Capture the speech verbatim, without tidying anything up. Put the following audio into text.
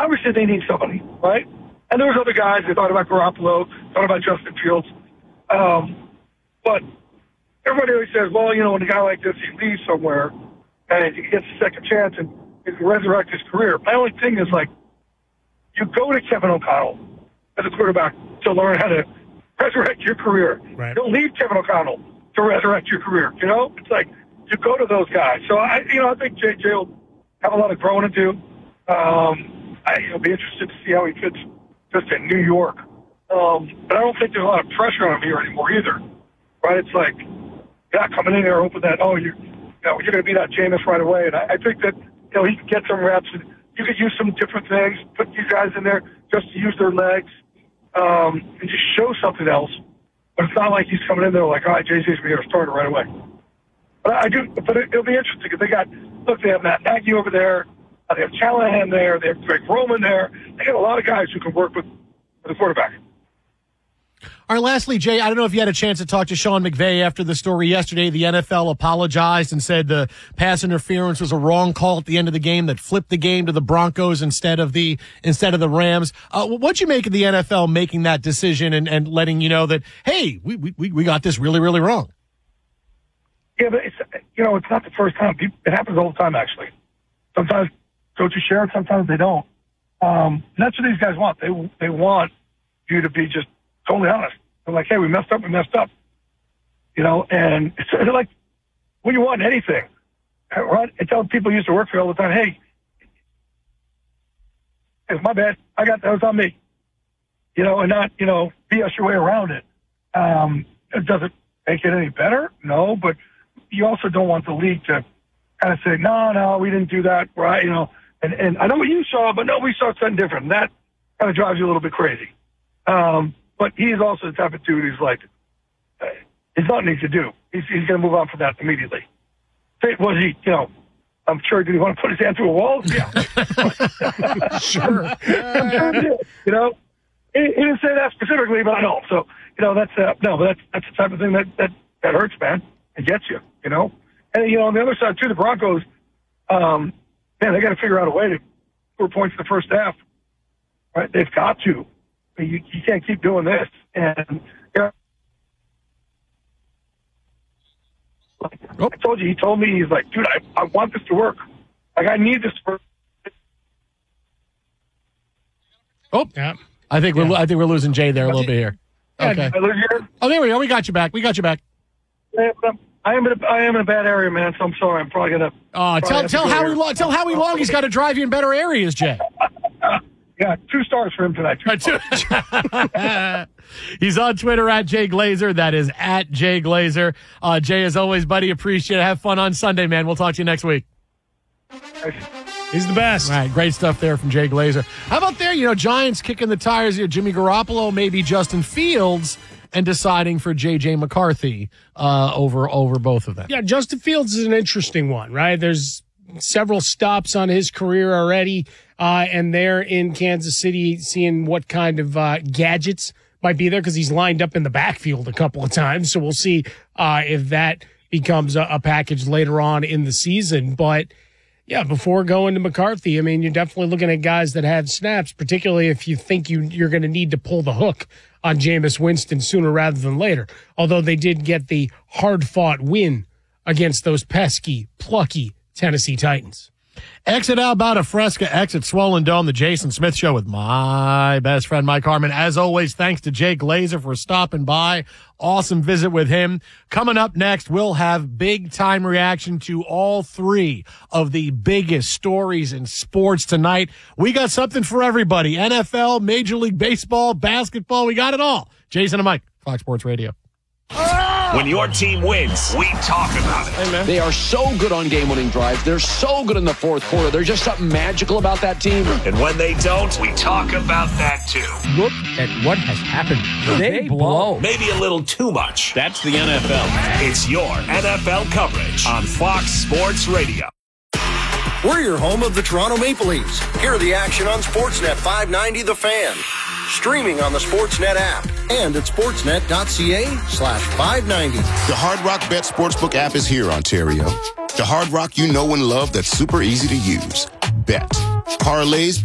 obviously they need somebody, right? And there was other guys. They thought about Garoppolo, thought about Justin Fields. Um, but everybody always says, well, you know, when a guy like this, he leaves somewhere and he gets a second chance and he can resurrect his career. My only thing is, like, you go to Kevin O'Connell as a quarterback to learn how to resurrect your career. Right. Don't leave Kevin O'Connell to resurrect your career. You know, it's like you go to those guys. So I, you know, I think J J will have a lot of growing to do. Um, I, it'll be interested to see how he fits just in New York. Um, but I don't think there's a lot of pressure on him here anymore either. Right? It's like you're not coming in there hoping that oh you, you know, you're going to be that Jameis right away. And I, I think that you know he can get some reps and you could use some different things. Put these guys in there just to use their legs. Um, and just show something else. But it's not like he's coming in there like, all right, J C's going to be a starter right away. But I do. But it, it'll be interesting because they got, look, they have Matt Nagy over there. Uh, they have Callahan there. They have Greg Roman there. They got a lot of guys who can work with, with the quarterback. All right, lastly, Jay, I don't know if you had a chance to talk to Sean McVay after the story yesterday. The N F L apologized and said the pass interference was a wrong call at the end of the game that flipped the game to the Broncos instead of the instead of the Rams. Uh, what'd you make of the N F L making that decision and, and letting you know that, hey, we, we we got this really, really wrong? Yeah, but it's, you know, it's not the first time. It happens all the time, actually. Sometimes coaches share it, sometimes they don't. Um, and that's what these guys want. They they want you to be just totally honest. They're like, hey, we messed up, we messed up. You know, and it's they're like, when you want anything, right? I tell people who used to work for you all the time, hey, it's my bad. I got that. It was on me. You know, and not, you know, B S your way around it. Um, it doesn't make it any better, no, but you also don't want the league to kind of say, no, no, we didn't do that, right? You know, and, and I know what you saw, but no, we saw something different. And that kind of drives you a little bit crazy. Um, But he is also the type of dude who's like, uh, there's nothing he could do. He's, he's going to move on from that immediately. Say, was he, you know, I'm sure, did he want to put his hand through a wall? Yeah. Sure. I'm sure he did. You know, he, he didn't say that specifically, but I know. So, you know, that's, uh, no, but that's, that's the type of thing that, that, that hurts, man. It gets you, you know. And, you know, on the other side, too, the Broncos, um, man, they got to figure out a way to score points in the first half. Right? They've got to. You, you can't keep doing this. And, you know, like, oh. I told you, he told me, he's like, dude, I, I want this to work. Like, I need this to work. Oh, Yeah. I think Yeah. we're I think we're losing Jay there a little bit here. Okay. I live here. Oh, there we go. We got you back. We got you back. I am in a, I am in a bad area, man, so I'm sorry. I'm probably going to. Oh, tell tell Howie Long, tell Howie Long he's got to drive you in better areas, Jay. Yeah, two stars for him tonight. He's on Twitter at Jay Glazer. That is at Jay Glazer. Uh, Jay, as always, buddy, appreciate it. Have fun on Sunday, man. We'll talk to you next week. He's the best. All right, great stuff there from Jay Glazer. How about there, you know, Giants kicking the tires here, Jimmy Garoppolo, maybe Justin Fields, and deciding for J J McCarthy uh, over over both of them. Yeah, Justin Fields is an interesting one, right? There's several stops on his career already, uh, and they're in Kansas City seeing what kind of uh, gadgets might be there because he's lined up in the backfield a couple of times. So we'll see uh, if that becomes a, a package later on in the season. But, yeah, before going to McCarthy, I mean, you're definitely looking at guys that have snaps, particularly if you think you, you're going to need to pull the hook on Jameis Winston sooner rather than later, although they did get the hard-fought win against those pesky, plucky Tennessee Titans. Exit Alberta Fresca, exit Swollen Dome, the Jason Smith Show with my best friend, Mike Harmon. As always, thanks to Jay Glazer for stopping by. Awesome visit with him. Coming up next, we'll have big-time reaction to all three of the biggest stories in sports tonight. We got something for everybody. N F L, Major League Baseball, basketball, we got it all. Jason and Mike, Fox Sports Radio. When your team wins, we talk about it. Hey, they are so good on game-winning drives. They're so good in the fourth quarter. There's just something magical about that team. And when they don't, we talk about that too. Look at what has happened. They, they blow. Maybe a little too much. That's the N F L. It's your N F L coverage on Fox Sports Radio. We're your home of the Toronto Maple Leafs. Hear the action on Sportsnet five ninety The Fan. Streaming on the Sportsnet app and at sportsnet.ca slash 590. The Hard Rock Bet Sportsbook app is here, Ontario. The Hard Rock you know and love that's super easy to use. Bet. Parlays,